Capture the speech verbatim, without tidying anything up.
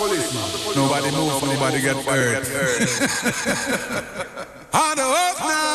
Nobody move, nobody get hurt. On the earth now.